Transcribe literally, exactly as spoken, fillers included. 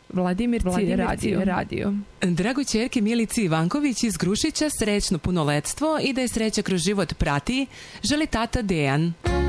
Vladimir C. radio. radio. Dragoj ćerki Milici Ivanković iz Grušića srećno punoletstvo i da je sreća kroz život prati, želi tata Dejan.